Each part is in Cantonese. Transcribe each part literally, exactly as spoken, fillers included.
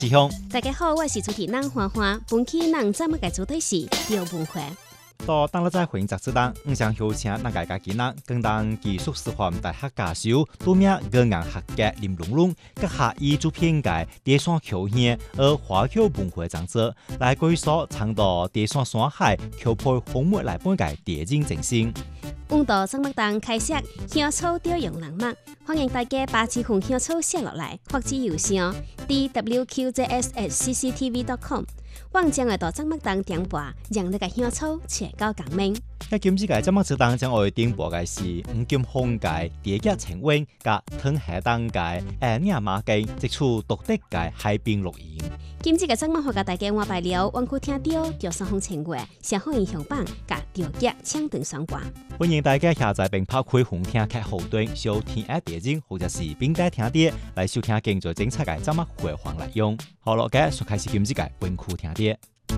志雄， 大家好，我是主持人花花。本期人怎么个主题是游文化。 到当日在回应杂志档，唔想邀请那个家己人，更当技术师范大学教授，多名高硬学家林龙龙，阁下以主编界第三球线而华侨文化长者来介绍长到第三山海球配红木来本界地景精神。 温度生物档开设香草调用人物，欢迎大家把这份香草写落来，或者邮箱 d w q j s at c c t v dot com。我将会到节目档点播，让你个香草找到共鸣。 那今次嘅节目次档将会点播嘅是五金风界、地价情温加吞海当界、诶尼马界，即处独特嘅海边录音。 今次嘅节目和大家我拜了，我可听到调上风情话，社会影响榜加调价抢顿双挂。 欢迎大家下载并拍开红听开后端收听下地景，或者是并带听碟来收听更多精彩嘅节目回放内容。好了，嘅就开始今次嘅文库听碟。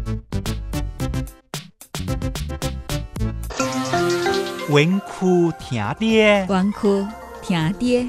文库听碟， 文库听碟。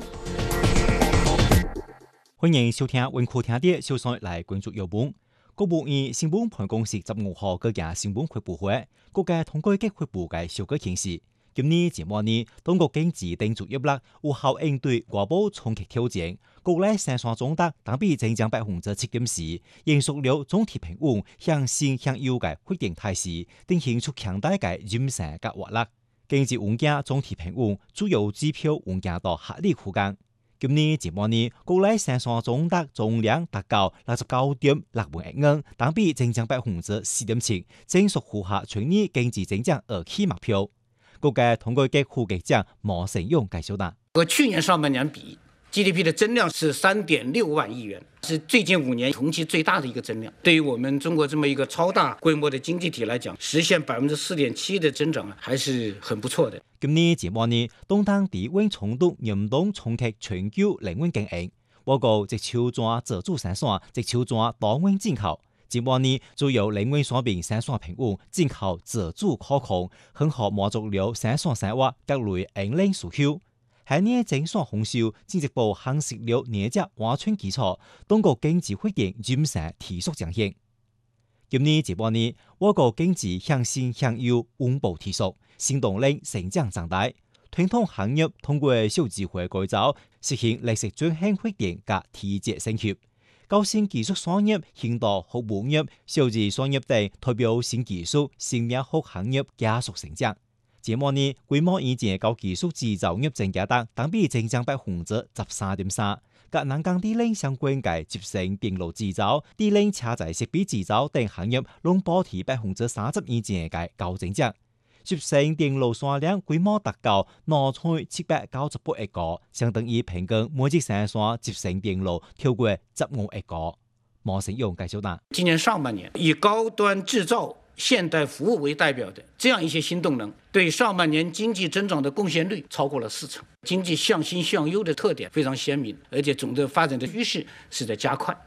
欢迎收听文库听碟，首先来关注邮本。国务院新闻办公室十五号举行新闻发布会，各界通过计发布嘅小个显示，今年节末呢，当局经制定作业力，有效应对外部冲击挑战。国内生产总值同比增长百分之七点四，延续了总体平稳向上向右嘅发展态势，呈现出强大嘅韧性甲活力。经济稳健总体平稳，主要指标稳健到合理区间。今年节末呢，国内生产总值总量达到六十九点六万亿元，同比增长百分之四点七，正式符合全年经济增长二期目标。各界通过计副局长毛成勇介绍啦， 和去年上半年比 ，G D P 的增量是三点六万亿元，是最近五年同期最大的一个增量。对于我们中国这么一个超大规模的经济体来讲，实现百分之四点七的增长还是很不错的。 今年节末呢，东当地温冲突严重冲击全球能源供应，我国直手转自主生产，直手转多温进口。节末呢，主要能源产品生产平稳，进口自主可控，很好满足了生产生活各类应领需求。下年整产丰收，经济部夯实了年节完全基础，当局经济发展韧性提速彰显。今年节末呢，我国经济向上向右稳步提速，新动力成长壮大，传统行业通过小智慧改造，实现历史转型发展加提质升级。高新技术产业、现代服务业、小智产业等代表新技术、新领域行业加速成长。节末呢，规模以前高技术制造业增加等，同比增长百分之十三点三。甲南港低冷相关嘅集成电路制造、低冷车载设备制造等行业，拢保持百分之三十以前嘅高增长。集成电路产量规模达到两千七百九十八亿个，相当于平均每日生产集成电路超过十五亿个。毛成勇介绍啦， 今年上半年以高端制造、现代服务为代表的这样一些新动能，对上半年经济增长的贡献率超过了四成。经济向新向优的特点非常鲜明，而且总的发展的趋势是在加快。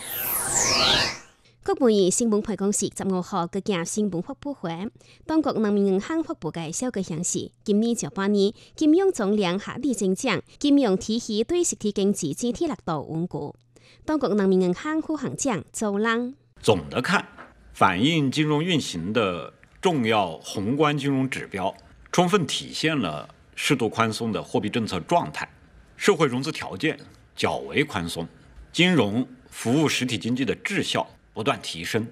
国务院新闻办公室十五号举行新闻发布会，当局人民银行发布嘅数据显示，今年上半年金融总量合理增长，金融体系对实体经济整体力度稳固。当局人民银行副行长周浪， 总的看，反映金融运行的重要宏观金融指标，充分体现了适度宽松的货币政策状态，社会融资条件较为宽松，金融服务实体经济的质效不断提升。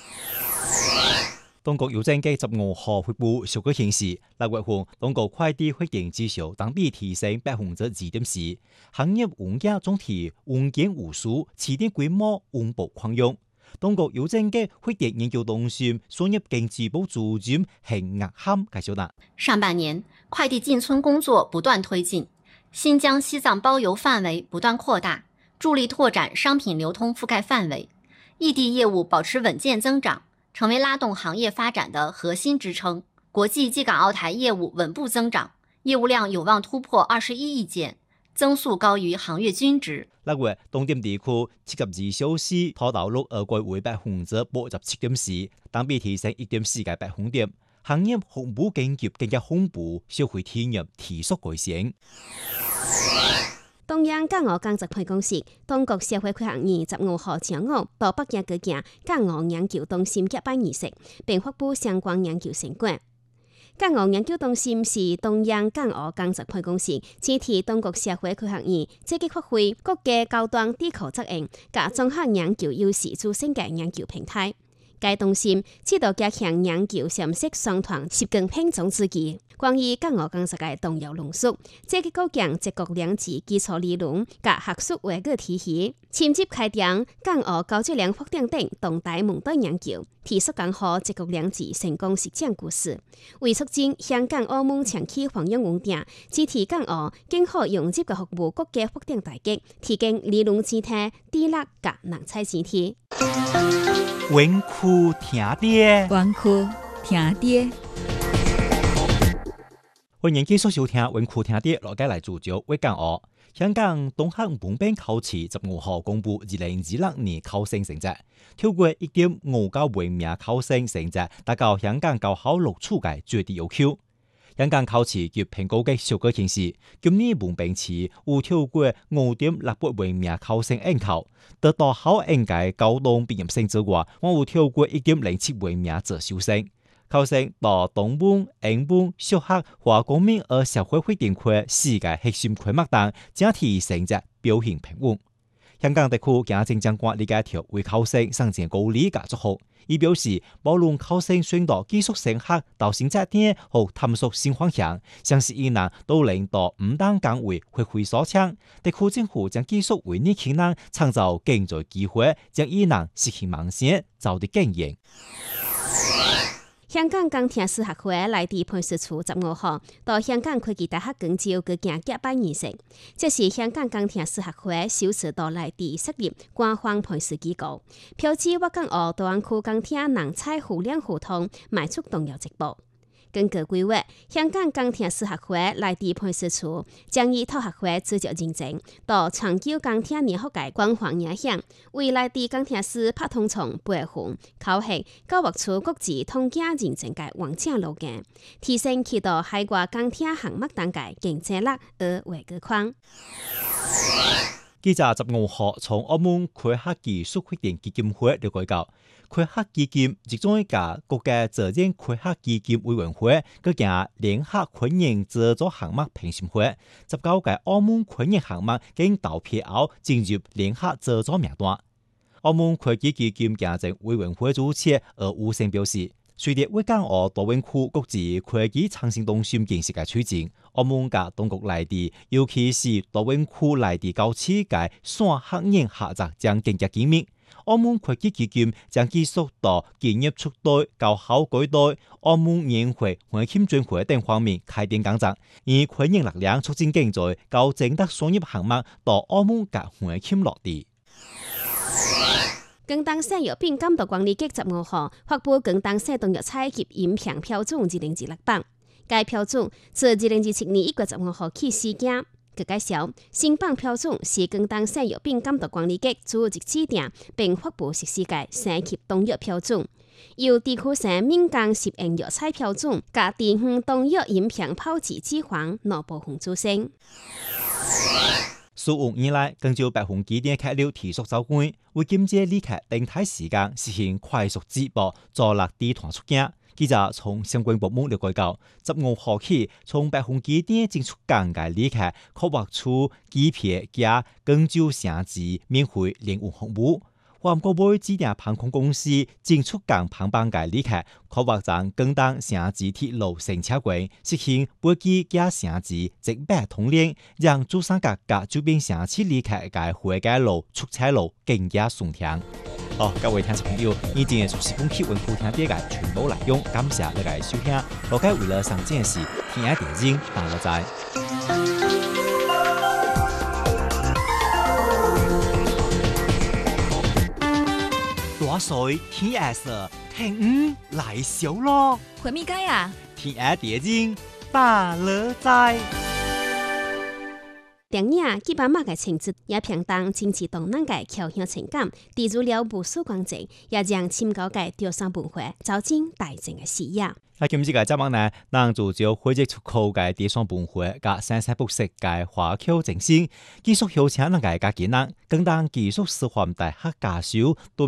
当局邮政局十五号发布数据显示，六月份当局快递发展指数同比提升百分之二点四，行业稳健总体稳健无数，起点规模稳步扩容。当局邮政局发展研究中心商业经济部主任邢岳涵介绍啦， 上半年快递进村工作不断推进，新疆、西藏包邮范围不断扩大，助力拓展商品流通覆盖范围。异地业务保持稳健增长，成为拉动行业发展的核心支撑。国际暨港澳台业务稳步增长，业务量有望突破二十一亿件，增速高于行业均值。 六月，东点地区七十二小时跑道率额季为百分之八十七点四，同比提升一点四个百分点。行业服务经济更加丰富，消费体验提速改善。 中央港澳工作辦公室、中國社會科學院十五號上午到北京舉行港澳研究中心揭辦儀式，並發布相關研究成果。港澳研究中心是中央港澳工作辦公室支持中國社會科學院積極發揮國家高端地區責任及綜合研究優勢組成嘅研究平台。該中心指導加強研究常識雙團習近平總書記關於港澳工作嘅重要論述，積極構建一國兩制基礎理論及學術維護體系，銜接開展港澳高質量發展等動態問題研究，提速講好一國兩制成功實踐故事，為促進香港澳門長期繁榮穩定，支持港澳更好融入嘅服務國家發展大局，提供理論基礎、地力及人才基礎。 溫酷聽爹， 溫酷聽爹。 歡迎繼續收聽溫酷聽爹，落街嚟聚焦為港澳。香港東學文憑考試十五號公布二零二六年考生成績，超過一點五九萬名考生成績達到香港高考錄取嘅最低要求。香港考試及評估嘅數據顯示，今年文憑試有超過五點六八萬名考生應考，得到考應嘅高中畢業生之外，還有超過一點零七萬名擇修生。考生到東本、英本、數學和公民與社會發展科四個核心科目等，整體成績表現平穩。香港特區行政長官李家超為考生送上高禮及祝福，伊表示，無論考生選擇繼續升學到新節點或探索新方向，相信伊人都能到唔同崗位發揮所長。特區政府將繼續為年輕人創造更多機會，將伊人實現夢想走得更遠。 香港鋼鐵師學會內地辦事處十五號到香港科技大學廣州舉行揭辦儀式，這是香港鋼鐵師學會首次到內地設立官方辦事機構，標誌粵港澳大灣區鋼鐵人才互聯互通邁出重要一步。根據規劃，香港鋼鐵師學會內地辦事處將以套學會資格認證到長久鋼鐵人學界官方影響，為內地鋼鐵師拍通從培訓、考核、教育出國際統計認證嘅完整路徑，提升其到海外鋼鐵項目等嘅競爭力而為個框。 記者十五號從澳門科學技術發展基金會了解到，科學基金集中一個國家責任科學基金委員會舉行聯合科研製作項目評審會，十九個澳門科研項目經投票後進入聯合製作名單。澳門科技基金行政委員會主席何武生表示，隨着粵港澳大灣區國際科技創新中心建設嘅推進，澳門嘅當局內地，尤其是大灣區內地高次嘅雙學研合作將更加緊密。澳門科技基金將繼續到建業促進、高考改代、澳門研會、環境轉會等方面開展工作，以科研力量促進經濟、高整得商業項目到澳門嘅環境落地。 廣東省藥品監督管理局十五號發布廣東省動藥材及飲品標準二零二六版，該標準自二零二七年一月十五號起施行。據介紹，新版標準是廣東省藥品監督管理局組織制定並發布實施嘅省級動藥標準，由地區省民間食用藥材標準及地方動藥飲品炮製計劃兩部分組成。 數五年來，廣州百豐機店客流提速走關，為減少旅客等待時間，實現快速接駁，助力地團出境。記者從相關部門了解到，十五號起，從百豐機店進出港嘅旅客可獲取機票加廣州城市免費聯運服務。環國會指定航空公司進出港航班嘅旅客可獲贈廣東城市鐵路乘車券，實現飛機加城市直達通聯，讓珠三角及周邊城市旅客嘅回家路、出差路更加順暢。好，各位聽眾朋友，以前嘅熟悉本期溫酷聽爹嘅全部內容，感謝你嘅收聽。大家為了上件事，聽下電影，大家再。大水天下事，聽五來小咯。 回咪街啊？ 聽下電影，大家再。 電影基本馬嘅情節也平淡，政治動盪嘅巧妙情感，遞入了無數光景，也讓深高嘅雕塑文化走進大眾嘅視野。 那今次嘅節目呢，咱聚焦會籍出口嘅地方文化加生產不息嘅華僑精神，繼續邀請咱嘅家己人，更當技術師範大學教授。